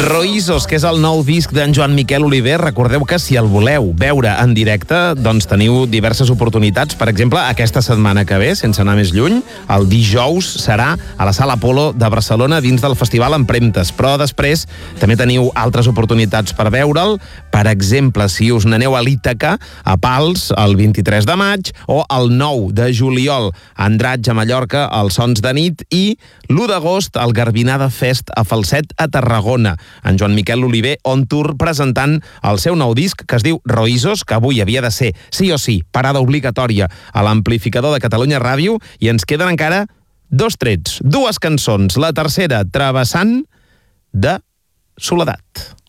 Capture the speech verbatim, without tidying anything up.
Roïsos, que és el nou disc d'en Joan Miquel Oliver. Recordeu que si el voleu veure en directe, doncs teniu diverses oportunitats. Per exemple, aquesta setmana que ve, sense anar més lluny, el dijous serà a la Sala Apolo de Barcelona dins del Festival Empremtes. Però després també teniu altres oportunitats per veure'l. Per exemple, si us n'aneu a l'Ítaca, a Pals, el vint-i-tres de maig, o el nou de juliol, a Andratx, a Mallorca, als Sons de Nit, i l'u d'agost, el Garbinada Fest a Falset, a Tarragona. En Joan Miquel Oliver on tour presentant el seu nou disc que es diu Roïsos, que avui havia de ser sí o sí parada obligatòria a l'amplificador de Catalunya Ràdio, i ens queden encara dos trets, dues cançons, la tercera, Travessant, de Soledat.